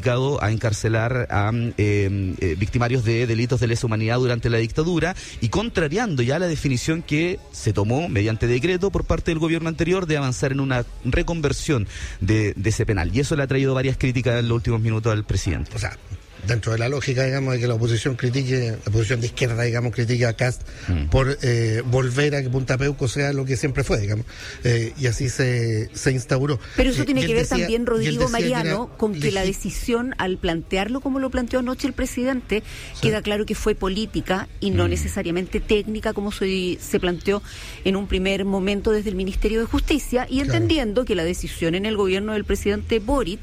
dedicado a encarcelar a victimarios de delitos de lesa humanidad durante la dictadura, y contrariando ya la definición que se tomó mediante decreto por parte del gobierno anterior de avanzar en una reconversión de ese penal. Y eso le ha traído varias críticas en los últimos minutos al presidente. O sea, dentro de la lógica, digamos, de que la oposición critique, la oposición de izquierda, digamos, critique a Kast por volver a que Punta Peuco sea lo que siempre fue, digamos, y así se instauró. Pero eso tiene que ver también, Rodrigo Mariano, con que la decisión, al plantearlo como lo planteó anoche el presidente, queda claro que fue política y no necesariamente técnica, como se planteó en un primer momento desde el Ministerio de Justicia, y entendiendo que la decisión en el gobierno del presidente Boric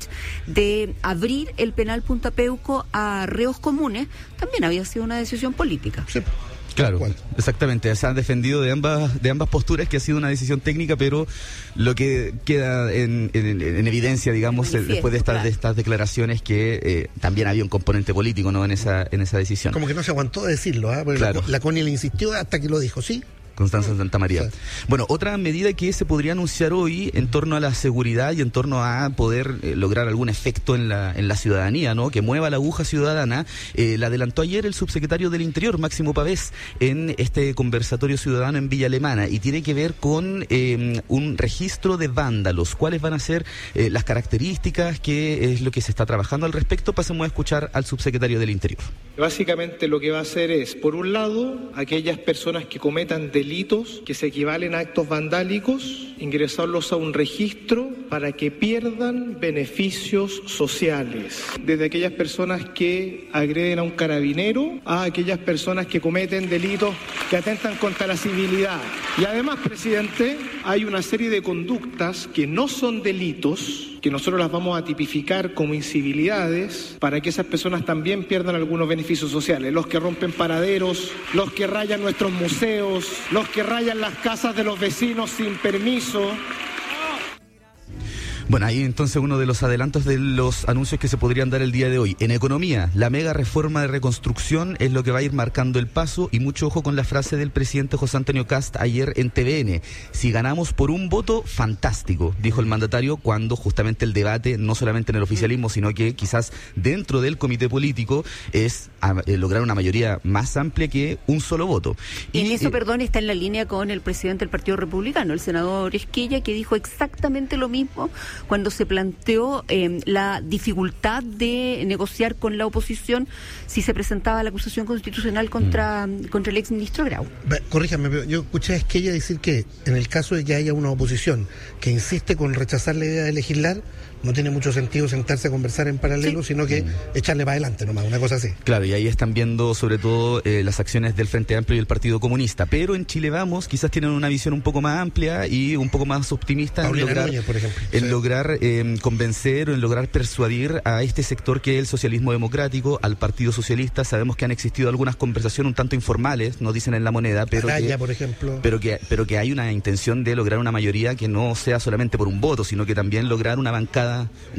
de abrir el penal Punta Peuco a reos comunes también había sido una decisión política. Sí. Claro, exactamente. Se han defendido de ambas posturas que ha sido una decisión técnica, pero lo que queda en evidencia, digamos, después de estas declaraciones, que también había un componente político, ¿no?, en esa decisión. Como que no se aguantó de decirlo, porque claro. La Connie le insistió hasta que lo dijo, ¿sí? Constanza Santamaría. Sí. Bueno, otra medida que se podría anunciar hoy en torno a la seguridad y en torno a poder lograr algún efecto en la ciudadanía, ¿no?, que mueva la aguja ciudadana, la adelantó ayer el subsecretario del Interior, Máximo Pavés, en este conversatorio ciudadano en Villa Alemana, y tiene que ver con un registro de vándalos. ¿Cuáles van a ser las características? ¿Qué es lo que se está trabajando al respecto? Pasemos a escuchar al subsecretario del Interior. Básicamente lo que va a hacer es, por un lado, aquellas personas que cometan delitos que se equivalen a actos vandálicos, ingresarlos a un registro para que pierdan beneficios sociales. Desde aquellas personas que agreden a un carabinero a aquellas personas que cometen delitos que atentan contra la civilidad. Y además, presidente, hay una serie de conductas que no son delitos, que nosotros las vamos a tipificar como incivilidades, para que esas personas también pierdan algunos beneficios sociales. Los que rompen paraderos, los que rayan nuestros museos, los que rayan las casas de los vecinos sin permiso. Bueno, ahí entonces uno de los adelantos de los anuncios que se podrían dar el día de hoy. En economía, la mega reforma de reconstrucción es lo que va a ir marcando el paso, y mucho ojo con la frase del presidente José Antonio Kast ayer en TVN. Si ganamos por un voto, fantástico, dijo el mandatario, cuando justamente el debate, no solamente en el oficialismo, sino que quizás dentro del comité político, es lograr una mayoría más amplia que un solo voto. Y eso, está en la línea con el presidente del Partido Republicano, el senador Esquella, que dijo exactamente lo mismo cuando se planteó la dificultad de negociar con la oposición si se presentaba la acusación constitucional contra el exministro Grau. Corríjame, pero yo escuché a Esquella decir que en el caso de que haya una oposición que insiste con rechazar la idea de legislar, no tiene mucho sentido sentarse a conversar en paralelo, sino que echarle para adelante nomás, una cosa así. Claro, y ahí están viendo sobre todo las acciones del Frente Amplio y el Partido Comunista, pero en Chile Vamos quizás tienen una visión un poco más amplia y un poco más optimista Paulina Núñez, por ejemplo. Lograr convencer o en lograr persuadir a este sector que es el socialismo democrático, al Partido Socialista. Sabemos que han existido algunas conversaciones un tanto informales, no dicen en La Moneda, pero Araya, por ejemplo. pero que hay una intención de lograr una mayoría que no sea solamente por un voto, sino que también lograr una bancada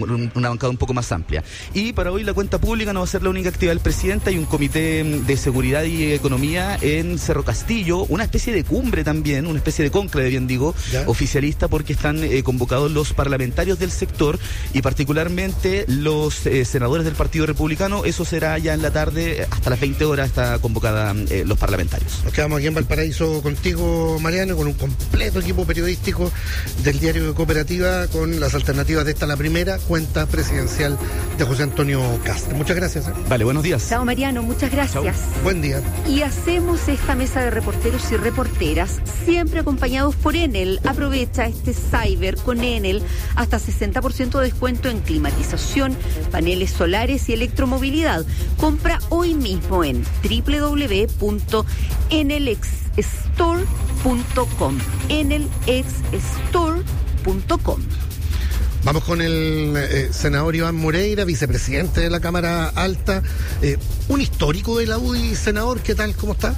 un poco más amplia. Y para hoy la cuenta pública no va a ser la única actividad del presidente. Hay un comité de seguridad y economía en Cerro Castillo, una especie de cumbre también, una especie de cónclave, bien digo, oficialista, porque están convocados los parlamentarios del sector y particularmente los senadores del Partido Republicano. Eso será ya en la tarde, hasta las 20 horas está convocada los parlamentarios. Nos quedamos aquí en Valparaíso contigo, Mariano, con un completo equipo periodístico del diario de Cooperativa, con las alternativas de esta, la primera cuenta presidencial de José Antonio Kast. Muchas gracias. Vale, buenos días. Chao, Mariano, muchas gracias. Chao. Buen día. Y hacemos esta mesa de reporteros y reporteras siempre acompañados por Enel. Aprovecha este Cyber con Enel, hasta 60% de descuento en climatización, paneles solares y electromovilidad. Compra hoy mismo en www.enelxstore.com. enelxstore.com. Vamos con el senador Iván Moreira, vicepresidente de la Cámara Alta, un histórico de la UDI. Senador, ¿qué tal? ¿Cómo está?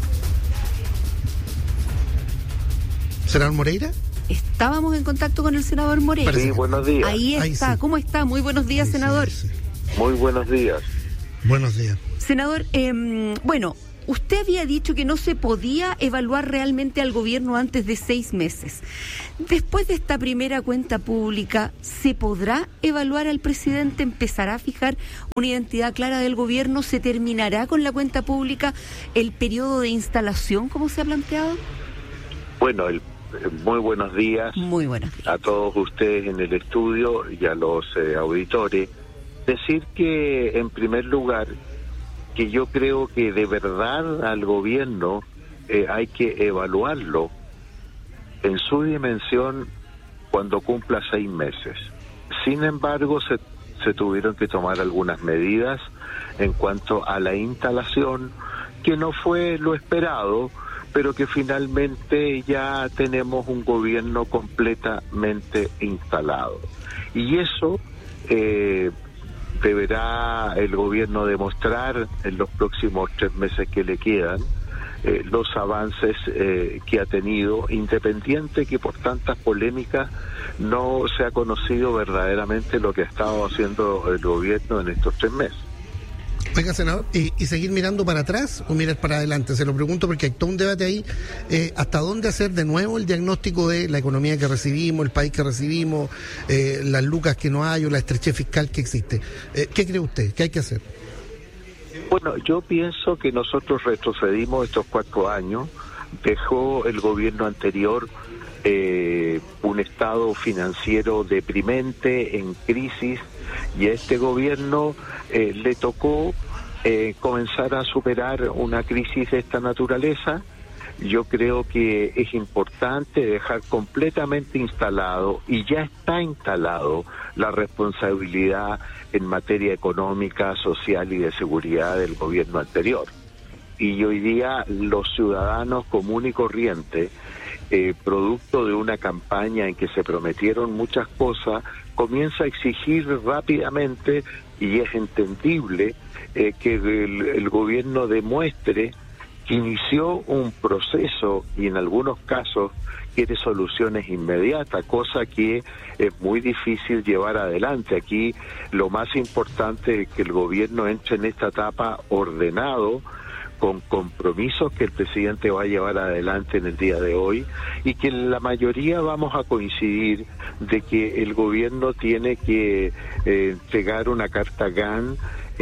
¿Senador Moreira? Estábamos en contacto con el senador Moreira. Sí, buenos días. Ahí está. Sí. ¿Cómo está? Muy buenos días, senador. Sí. Muy buenos días. Buenos días. Senador, usted había dicho que no se podía evaluar realmente al gobierno antes de 6 meses. Después de esta primera cuenta pública, ¿se podrá evaluar al presidente? ¿Empezará a fijar una identidad clara del gobierno? ¿Se terminará con la cuenta pública el periodo de instalación, como se ha planteado? Bueno, muy buenos días. Muy buenos días a todos ustedes en el estudio y a los auditores. Decir que, en primer lugar, que yo creo que de verdad al gobierno hay que evaluarlo en su dimensión cuando cumpla 6 meses. Sin embargo, se tuvieron que tomar algunas medidas en cuanto a la instalación, que no fue lo esperado, pero que finalmente ya tenemos un gobierno completamente instalado. Y eso deberá el gobierno demostrar en los próximos 3 meses que le quedan, los avances que ha tenido, independiente que por tantas polémicas no se ha conocido verdaderamente lo que ha estado haciendo el gobierno en estos 3 meses. Oiga, senador, ¿y seguir mirando para atrás o mirar para adelante? Se lo pregunto porque hay todo un debate ahí. ¿Hasta dónde hacer de nuevo el diagnóstico de la economía que recibimos, el país que recibimos, las lucas que no hay o la estrechez fiscal que existe? ¿Qué cree usted? ¿Qué hay que hacer? Bueno, yo pienso que nosotros retrocedimos estos 4 años. Dejó el gobierno anterior un estado financiero deprimente, en crisis, y a este gobierno le tocó comenzar a superar una crisis de esta naturaleza. Yo creo que es importante dejar completamente instalado, y ya está instalado, la responsabilidad en materia económica, social y de seguridad del gobierno anterior. Y hoy día los ciudadanos común y corriente, producto de una campaña en que se prometieron muchas cosas, comienza a exigir rápidamente, y es entendible, que el gobierno demuestre que inició un proceso y en algunos casos quiere soluciones inmediatas, cosa que es muy difícil llevar adelante. Aquí lo más importante es que el gobierno entre en esta etapa ordenado, con compromisos que el presidente va a llevar adelante en el día de hoy, y que la mayoría vamos a coincidir de que el gobierno tiene que entregar una carta GAN,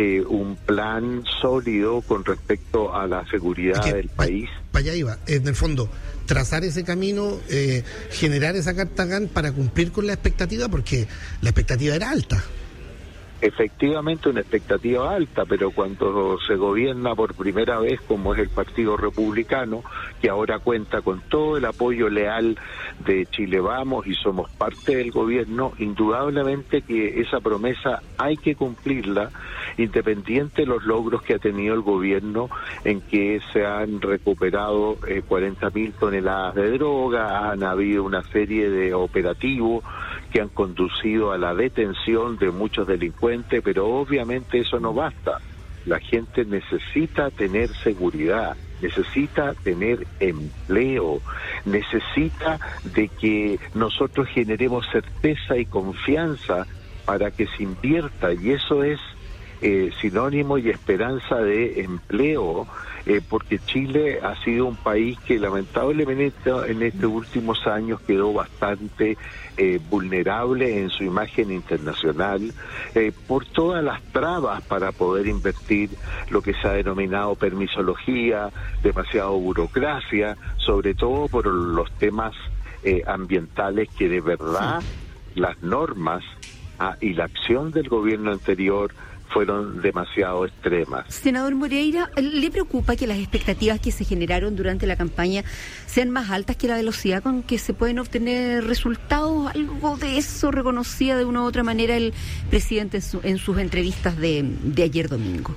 un plan sólido con respecto a la seguridad del país. Para allá iba, en el fondo, trazar ese camino, generar esa carta GAN para cumplir con la expectativa, porque la expectativa era alta. Efectivamente, una expectativa alta, pero cuando se gobierna por primera vez, como es el Partido Republicano, que ahora cuenta con todo el apoyo leal de Chile Vamos y somos parte del gobierno, indudablemente que esa promesa hay que cumplirla, independiente de los logros que ha tenido el gobierno, en que se han recuperado 40.000 toneladas de droga, han habido una serie de operativos que han conducido a la detención de muchos delincuentes, pero obviamente eso no basta. La gente necesita tener seguridad, necesita tener empleo, necesita de que nosotros generemos certeza y confianza para que se invierta, y eso es sinónimo y esperanza de empleo, porque Chile ha sido un país que lamentablemente en estos últimos años quedó bastante vulnerable en su imagen internacional por todas las trabas para poder invertir, lo que se ha denominado permisología, demasiado burocracia, sobre todo por los temas ambientales, que de verdad las normas y la acción del gobierno anterior fueron demasiado extremas. Senador Moreira, ¿le preocupa que las expectativas que se generaron durante la campaña sean más altas que la velocidad con que se pueden obtener resultados? ¿Algo de eso reconocía de una u otra manera el presidente en sus entrevistas de ayer domingo?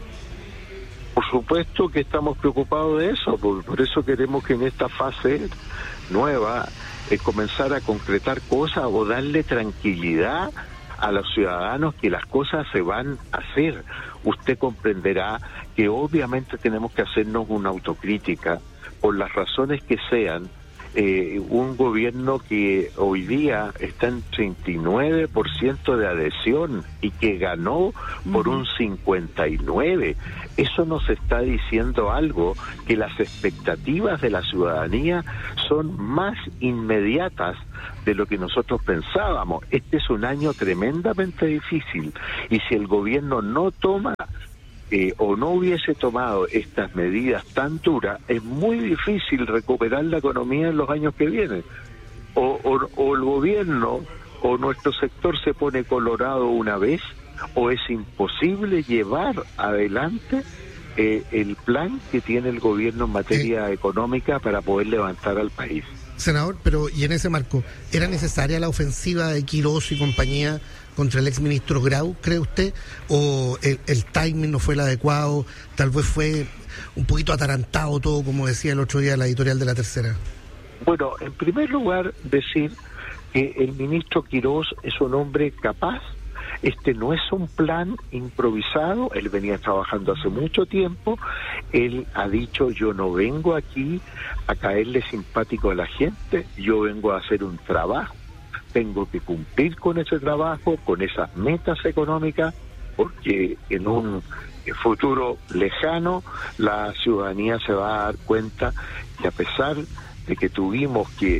Por supuesto que estamos preocupados de eso, por eso queremos que en esta fase nueva comenzar a concretar cosas o darle tranquilidad a los ciudadanos que las cosas se van a hacer. Usted comprenderá que obviamente tenemos que hacernos una autocrítica por las razones que sean. un gobierno que hoy día está en 39% de adhesión y que ganó por un 59%. Eso nos está diciendo algo, que las expectativas de la ciudadanía son más inmediatas de lo que nosotros pensábamos. Este es un año tremendamente difícil, y si el gobierno no toma o no hubiese tomado estas medidas tan duras, es muy difícil recuperar la economía en los años que vienen. O el gobierno o nuestro sector se pone colorado una vez, o es imposible llevar adelante el plan que tiene el gobierno en materia económica para poder levantar al país. Senador, pero y en ese marco, ¿era necesaria la ofensiva de Quirós y compañía contra el exministro Grau, cree usted? ¿O el timing no fue el adecuado? Tal vez fue un poquito atarantado todo, como decía el otro día la editorial de La Tercera. Bueno, en primer lugar, decir que el ministro Quirós es un hombre capaz. Este no es un plan improvisado, él venía trabajando hace mucho tiempo. Él ha dicho: yo no vengo aquí a caerle simpático a la gente, yo vengo a hacer un trabajo, tengo que cumplir con ese trabajo, con esas metas económicas, porque en un futuro lejano la ciudadanía se va a dar cuenta que, a pesar de que tuvimos que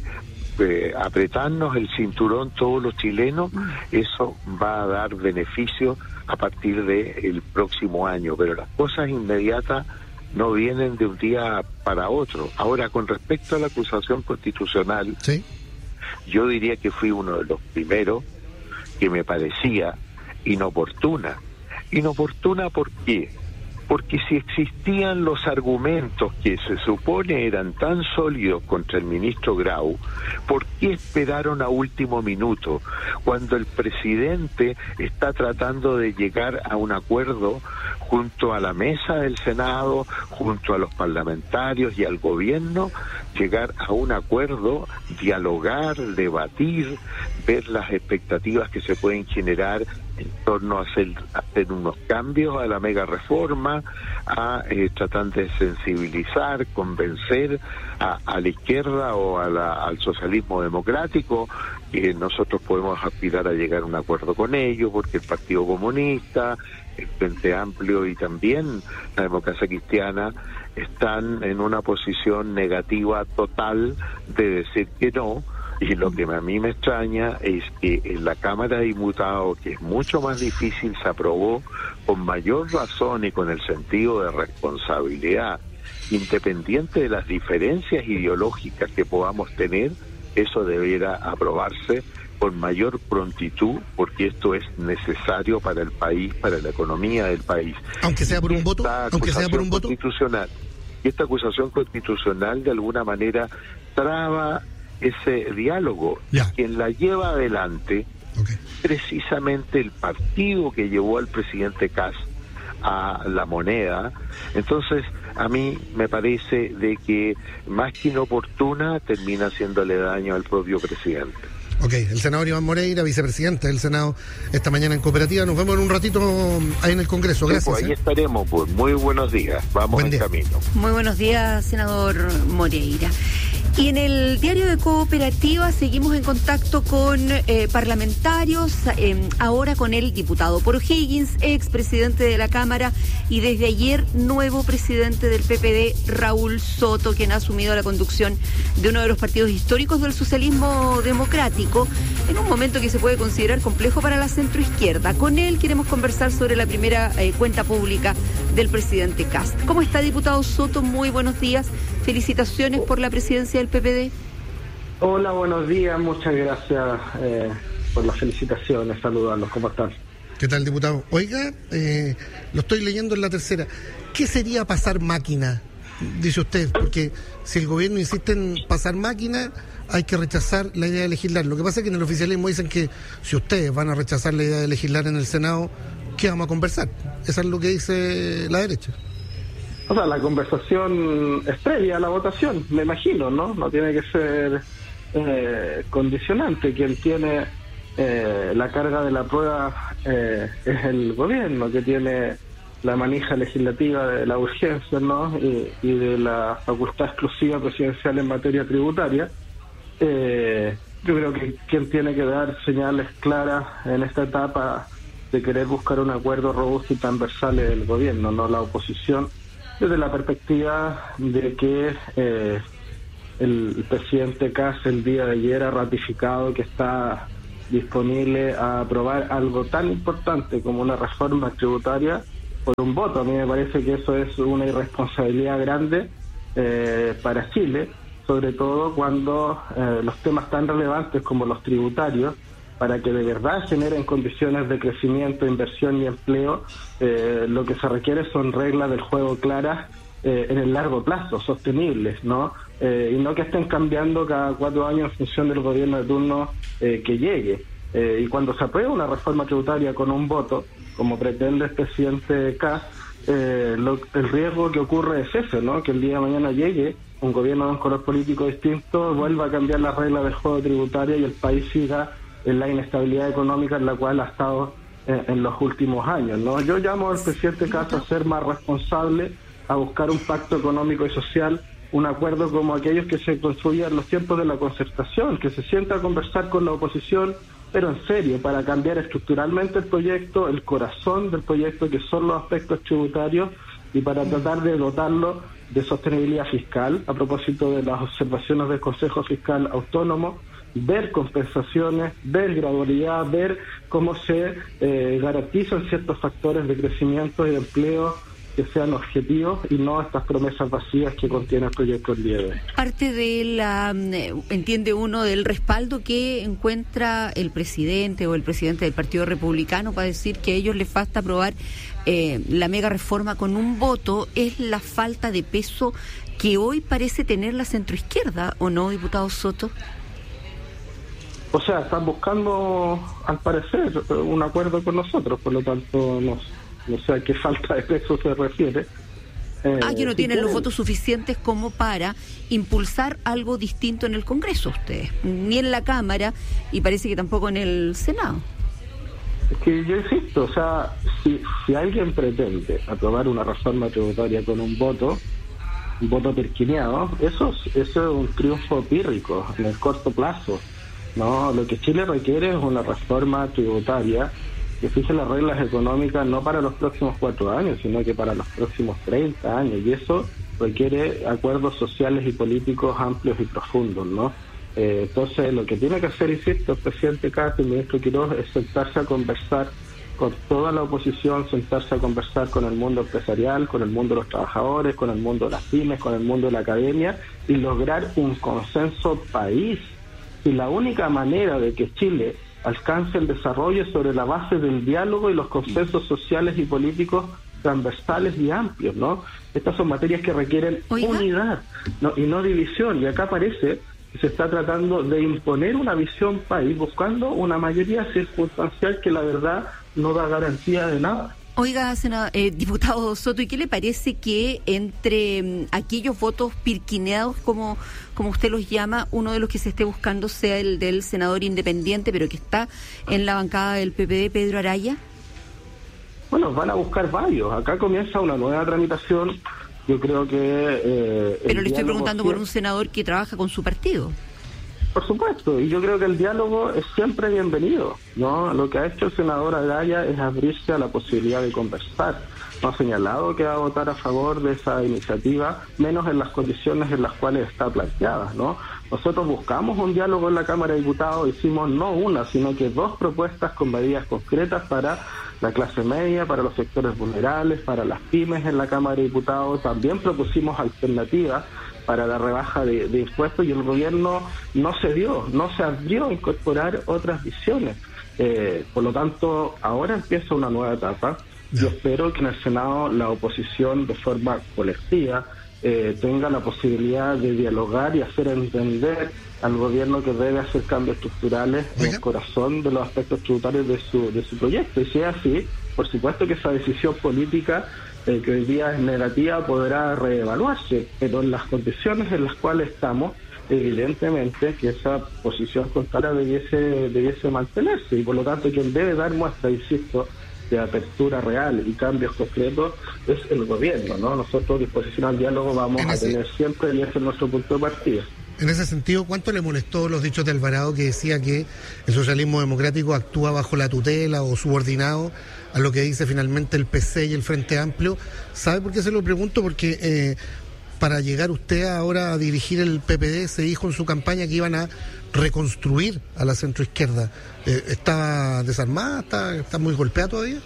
apretarnos el cinturón todos los chilenos, eso va a dar beneficio a partir del próximo año, pero las cosas inmediatas no vienen de un día para otro. Ahora, con respecto a la acusación constitucional, ¿sí?, yo diría que fui uno de los primeros que me parecía inoportuna. ¿Inoportuna por qué? Porque si existían los argumentos que se supone eran tan sólidos contra el ministro Grau, ¿por qué esperaron a último minuto, cuando el presidente está tratando de llegar a un acuerdo junto a la mesa del Senado, junto a los parlamentarios y al gobierno, llegar a un acuerdo, dialogar, debatir, ver las expectativas que se pueden generar en torno a hacer unos cambios a la mega reforma, a tratar de sensibilizar, convencer a la izquierda o al socialismo democrático, que nosotros podemos aspirar a llegar a un acuerdo con ellos, porque el Partido Comunista, el Frente Amplio y también la Democracia Cristiana están en una posición negativa total de decir que no. Y lo que a mí me extraña es que en la Cámara de Diputados, que es mucho más difícil, se aprobó con mayor razón y con el sentido de responsabilidad, independiente de las diferencias ideológicas que podamos tener. Eso debiera aprobarse con mayor prontitud, porque esto es necesario para el país, para la economía del país. Aunque sea por un voto, aunque sea por un voto. Y esta acusación constitucional de alguna manera traba ese diálogo. Quien la lleva adelante, precisamente el partido que llevó al presidente Kast a la moneda. Entonces, a mí me parece de que más que inoportuna, termina haciéndole daño al propio presidente. El senador Iván Moreira, vicepresidente del Senado, esta mañana en Cooperativa. Nos vemos en un ratito ahí en el Congreso. Gracias. Pues ahí estaremos, pues. Muy buenos días. Vamos en camino. Muy buenos días, senador Moreira. Y en el diario de Cooperativa seguimos en contacto con parlamentarios, ahora con el diputado Poro Higgins, expresidente de la Cámara, y desde ayer nuevo presidente del PPD, Raúl Soto, quien ha asumido la conducción de uno de los partidos históricos del socialismo democrático, en un momento que se puede considerar complejo para la centroizquierda. Con él queremos conversar sobre la primera cuenta pública del presidente Kast. ¿Cómo está, diputado Soto? Muy buenos días. Felicitaciones por la presidencia del PPD. Hola, buenos días. Muchas gracias por las felicitaciones. Saludarlos. ¿Cómo están? ¿Qué tal, diputado? Oiga, lo estoy leyendo en La Tercera. ¿Qué sería pasar máquina? Dice usted, porque si el gobierno insiste en pasar máquina, hay que rechazar la idea de legislar. Lo que pasa es que en el oficialismo dicen que si ustedes van a rechazar la idea de legislar en el Senado, ¿qué vamos a conversar? Eso es lo que dice la derecha. O sea, la conversación es previa a la votación, me imagino, ¿no? No tiene que ser condicionante. Quien tiene la carga de la prueba es el gobierno, que tiene la manija legislativa de la urgencia, ¿no? Y de la facultad exclusiva presidencial en materia tributaria. Yo creo que quien tiene que dar señales claras en esta etapa de querer buscar un acuerdo robusto y transversal es el gobierno, no la oposición, desde la perspectiva de que el presidente Kast el día de ayer ha ratificado que está disponible a aprobar algo tan importante como una reforma tributaria por un voto. A mí me parece que eso es una irresponsabilidad grande para Chile, sobre todo cuando los temas tan relevantes como los tributarios, para que de verdad generen condiciones de crecimiento, inversión y empleo, lo que se requiere son reglas del juego claras en el largo plazo, sostenibles, ¿no? Y no que estén cambiando cada 4 años en función del gobierno de turno que llegue. Y cuando se aprueba una reforma tributaria con un voto, como pretende el presidente Kast, el riesgo que ocurre es ese, ¿no? Que el día de mañana llegue un gobierno de un color político distinto, vuelva a cambiar las reglas del juego tributario y el país siga en la inestabilidad económica en la cual ha estado en los últimos años, ¿no? Yo llamo al presidente Kast a ser más responsable, a buscar un pacto económico y social, un acuerdo como aquellos que se construían en los tiempos de la concertación, que se sienta a conversar con la oposición, pero en serio, para cambiar estructuralmente el proyecto, el corazón del proyecto, que son los aspectos tributarios, y para tratar de dotarlo de sostenibilidad fiscal, a propósito de las observaciones del Consejo Fiscal Autónomo, ver compensaciones, ver gradualidad, ver cómo se garantizan ciertos factores de crecimiento y de empleo que sean objetivos y no estas promesas vacías que contiene el proyecto el día de hoy. Parte de la, entiende uno, del respaldo que encuentra el presidente o el presidente del Partido Republicano para decir que a ellos les falta aprobar la mega reforma con un voto, es la falta de peso que hoy parece tener la centroizquierda, ¿o no, diputado Soto? O sea, están buscando, al parecer, un acuerdo con nosotros, por lo tanto, no sé a qué falta de peso se refiere. Que no tienen los votos suficientes como para impulsar algo distinto en el Congreso ustedes, ni en la Cámara, y parece que tampoco en el Senado. Es que yo insisto, o sea, si alguien pretende aprobar una reforma tributaria con un voto perquineado, eso es un triunfo pírrico en el corto plazo, ¿no? Lo que Chile requiere es una reforma tributaria que fije las reglas económicas no para los próximos 4 años, sino que para los próximos 30 años, y eso requiere acuerdos sociales y políticos amplios y profundos, ¿no? Entonces, lo que tiene que hacer, insisto, el presidente Kast y el ministro Quiroz es sentarse a conversar con toda la oposición, sentarse a conversar con el mundo empresarial, con el mundo de los trabajadores, con el mundo de las pymes, con el mundo de la academia, y lograr un consenso país. Y la única manera de que Chile alcance el desarrollo sobre la base del diálogo y los consensos sociales y políticos transversales y amplios, ¿no? Estas son materias que requieren unidad, ¿no? Y no división, y acá parece que se está tratando de imponer una visión país buscando una mayoría circunstancial que la verdad no da garantía de nada. Oiga, diputado Soto, ¿y qué le parece que entre aquellos votos pirquineados, como usted los llama, uno de los que se esté buscando sea el del senador independiente, pero que está en la bancada del PPD, Pedro Araya? Bueno, van a buscar varios. Acá comienza una nueva tramitación. Yo creo que... pero le estoy preguntando por un senador que trabaja con su partido. Por supuesto, y yo creo que el diálogo es siempre bienvenido, ¿no? Lo que ha hecho el senador Araya es abrirse a la posibilidad de conversar. No ha señalado que va a votar a favor de esa iniciativa, menos en las condiciones en las cuales está planteada, ¿no? Nosotros buscamos un diálogo en la Cámara de Diputados, hicimos no una, sino que 2 propuestas con medidas concretas para la clase media, para los sectores vulnerables, para las pymes en la Cámara de Diputados. También propusimos alternativas para la rebaja de impuestos, y el gobierno no se abrió a incorporar otras visiones. Por lo tanto, ahora empieza una nueva etapa. Yo espero que en el Senado la oposición, de forma colectiva, tenga la posibilidad de dialogar y hacer entender al gobierno que debe hacer cambios estructurales en el corazón de los aspectos tributarios de su proyecto. Y si es así, por supuesto que esa decisión política que hoy día es negativa podrá reevaluarse, pero en las condiciones en las cuales estamos, evidentemente que esa posición contraria debiese mantenerse, y por lo tanto quien debe dar muestra, insisto, de apertura real y cambios concretos es el gobierno, ¿no? Nosotros, disposición al diálogo, vamos a tener siempre, y ese es nuestro punto de partida. En ese sentido, ¿cuánto le molestó los dichos de Alvarado que decía que el socialismo democrático actúa bajo la tutela o subordinado a lo que dice finalmente el PC y el Frente Amplio? ¿Sabe por qué se lo pregunto? Porque para llegar usted ahora a dirigir el PPD se dijo en su campaña que iban a reconstruir a la centroizquierda. ¿Está desarmada? ¿Está muy golpeada todavía?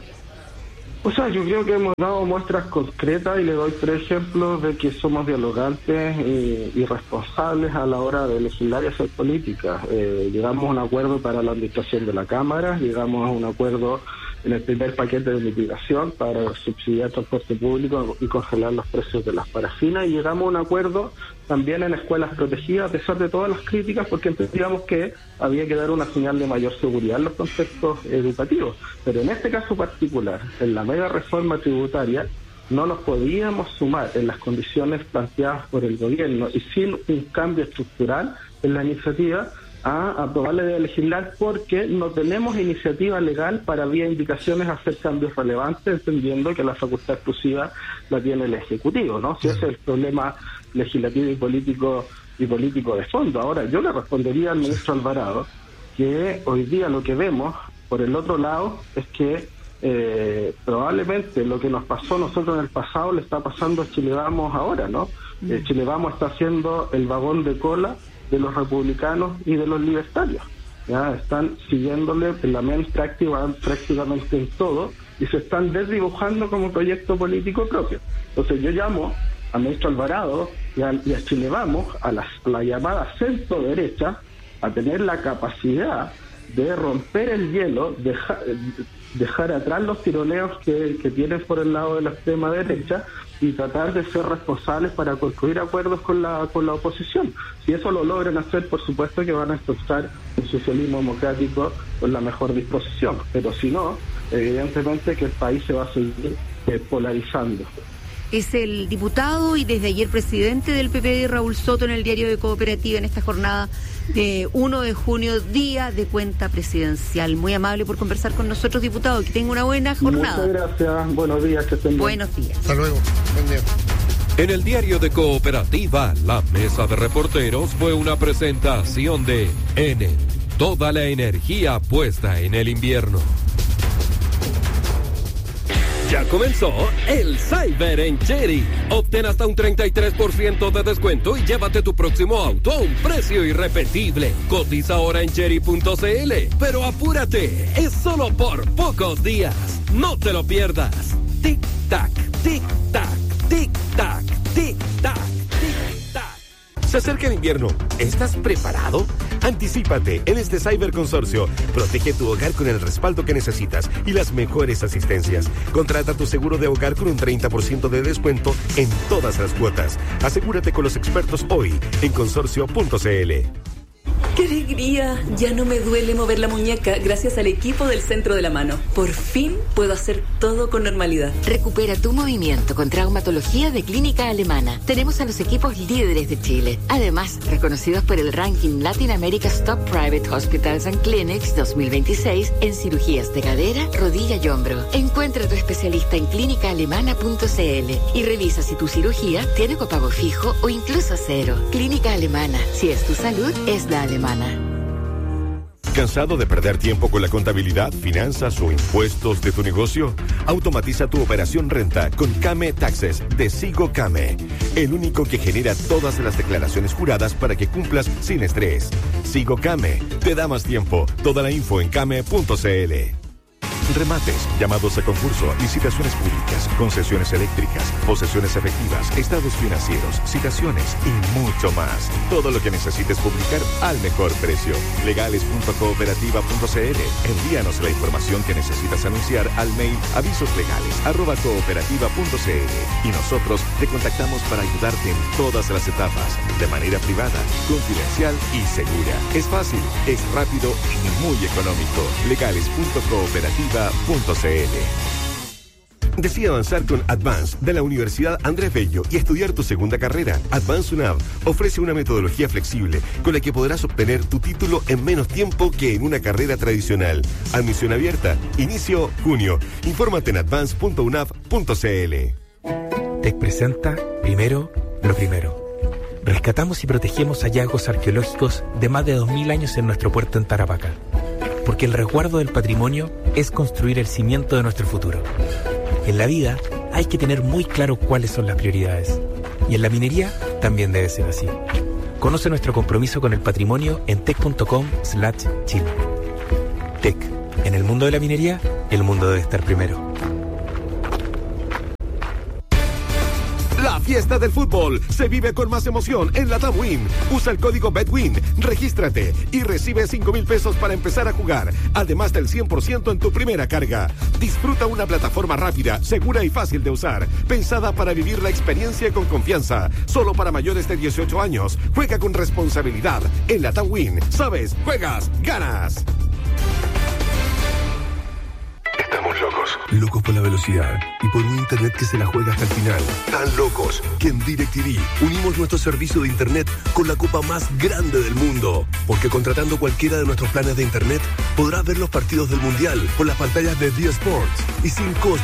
O sea, yo creo que hemos dado muestras concretas y le doy 3 ejemplos de que somos dialogantes y responsables a la hora de legislar y hacer política. Llegamos a un acuerdo para la administración de la Cámara, llegamos a un acuerdo en el primer paquete de mitigación para subsidiar transporte público y congelar los precios de las parafinas, y llegamos a un acuerdo también en escuelas protegidas, a pesar de todas las críticas, porque entendíamos que había que dar una señal de mayor seguridad en los contextos educativos. Pero en este caso particular, en la mega reforma tributaria, no nos podíamos sumar en las condiciones planteadas por el gobierno y sin un cambio estructural en la iniciativa a aprobar la idea de legislar, porque no tenemos iniciativa legal para vía indicaciones hacer cambios relevantes, entendiendo que la facultad exclusiva la tiene el Ejecutivo, ¿no? Si ese es el problema legislativo y político de fondo. Ahora, yo le respondería al ministro Alvarado que hoy día lo que vemos, por el otro lado, es que probablemente lo que nos pasó a nosotros en el pasado le está pasando a Chile Vamos ahora, ¿no? Chile Vamos está haciendo el vagón de cola de los republicanos y de los libertarios. Ya están siguiéndole la mente prácticamente en todo y se están desdibujando como proyecto político propio. Entonces yo llamo al ministro Alvarado y a Chile Vamos, a la llamada centro derecha, a tener la capacidad de romper el hielo, dejar atrás los tironeos que tienen por el lado de la extrema derecha y tratar de ser responsables para construir acuerdos con la oposición. Si eso lo logran hacer, por supuesto que van a impulsar un socialismo democrático con la mejor disposición, pero si no, evidentemente que el país se va a seguir polarizando. Es el diputado y desde ayer presidente del PPD, Raúl Soto, en el diario de Cooperativa en esta jornada de 1 de junio, día de cuenta presidencial. Muy amable por conversar con nosotros, diputado. Que tenga una buena jornada. Muchas gracias. Buenos días. Que estén bien. Buenos días. Hasta luego. Buen día. En el diario de Cooperativa, la mesa de reporteros fue una presentación de Enel. Toda la energía puesta en el invierno. Ya comenzó el Cyber en Chery. Obtén hasta un 33% de descuento y llévate tu próximo auto a un precio irrepetible. Cotiza ahora en chery.cl. Pero apúrate, es solo por pocos días. No te lo pierdas. Tic tac, tic tac, tic tac, tic tac, tic tac. Se acerca el invierno. ¿Estás preparado? Anticípate en este Cyber Consorcio. Protege tu hogar con el respaldo que necesitas y las mejores asistencias. Contrata tu seguro de hogar con un 30% de descuento en todas las cuotas. Asegúrate con los expertos hoy en consorcio.cl. ¡Qué alegría! Ya no me duele mover la muñeca gracias al equipo del Centro de la Mano. Por fin puedo hacer todo con normalidad. Recupera tu movimiento con traumatología de Clínica Alemana. Tenemos a los equipos líderes de Chile. Además, reconocidos por el ranking Latin America's Top Private Hospitals and Clinics 2026 en cirugías de cadera, rodilla y hombro. Encuentra a tu especialista en clínicaalemana.cl y revisa si tu cirugía tiene copago fijo o incluso cero. Clínica Alemana. Si es tu salud, es la alemana. ¿Cansado de perder tiempo con la contabilidad, finanzas o impuestos de tu negocio? Automatiza tu operación renta con Kame Taxes de Sigo Kame, el único que genera todas las declaraciones juradas para que cumplas sin estrés. Sigo Kame te da más tiempo. Toda la info en kame.cl. Remates, llamados a concurso, licitaciones públicas, concesiones eléctricas, posesiones efectivas, estados financieros, citaciones y mucho más. Todo lo que necesites publicar al mejor precio. Legales.cooperativa.cl. Envíanos la información que necesitas anunciar al mail avisoslegales@cooperativa.cl y nosotros te contactamos para ayudarte en todas las etapas, de manera privada, confidencial y segura. Es fácil, es rápido y muy económico. Legales.cooperativa.cl. Decide avanzar con Advance de la Universidad Andrés Bello y estudiar tu segunda carrera. Advance UNAV ofrece una metodología flexible con la que podrás obtener tu título en menos tiempo que en una carrera tradicional. Admisión abierta. Inicio junio. Infórmate en advance.unav.cl. TEC presenta Primero lo Primero. rescatamos y protegemos hallazgos arqueológicos de más de 2000 años en nuestro puerto en Tarapacá. Porque el resguardo del patrimonio es construir el cimiento de nuestro futuro. En la vida hay que tener muy claro cuáles son las prioridades. Y en la minería también debe ser así. Conoce nuestro compromiso con el patrimonio en tec.com/Chile. Tec. En el mundo de la minería, el mundo debe estar primero. La fiesta del fútbol se vive con más emoción en la TAM Win. Usa el código BETWIN, regístrate y recibe 5,000 pesos para empezar a jugar, además del 100% en tu primera carga. Disfruta una plataforma rápida, segura y fácil de usar, pensada para vivir la experiencia con confianza. Solo para mayores de 18 años. Juega con responsabilidad. En la TAM Win, sabes, juegas, ganas. Estamos locos. Locos por la velocidad y por un internet que se la juega hasta el final. Tan locos que en DirecTV unimos nuestro servicio de internet con la copa más grande del mundo. Porque contratando cualquiera de nuestros planes de internet podrás ver los partidos del Mundial con las pantallas de D Sports y sin costo